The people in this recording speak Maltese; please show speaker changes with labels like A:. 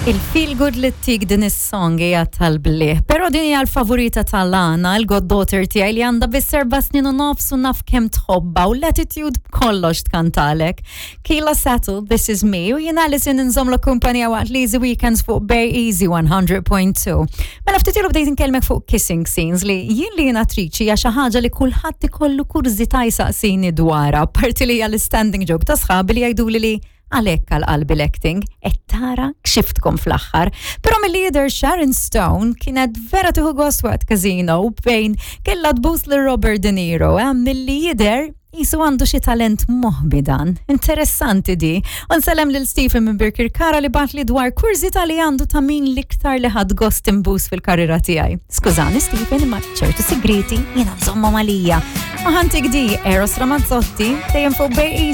A: Il-feel good li tik din is-song hija tal-bliħ, però din hija l-favorita tal-Lana, l-goddaughter tiegħi li għandha biss 4 snin u nofs u naf kemm tħobba u l-attitude kollox tkantalek. Kila Settle, This Is Me u jien Alison inżomlu kumpanija waqt Lazy Weekends fuq Bare Easy 100.2. Mela ftit ilu bdejt inkellmek fuq kissing scenes li jien li jien attriċi hija xi ħaġa li kulħadd ikollu kurżità jsaqsini dwarha, parti li hija l-standing joke ta' sħabi li jgħiduli li għalhekk għal-qalbi l-acting, tara kxiftkom fl-axħar. Pero mill-lider Sharon Stone kienet vera tuħu gost waqt Casino bejn kella tbus li Robert De Niro. Mill-lider jisu għandu xi talent moħbidan. Interessanti di. Unsellem lil Stephen minn Birkirkara li bat li dwar kurzita li għandu ta' min liktar li ħad gost imbus fil-karriera tiegħi. Skużani Stephen, imma ċertu segreti jiena nżomma malija. Maħantik di Eros Ramazzotti dejjem fuq Bare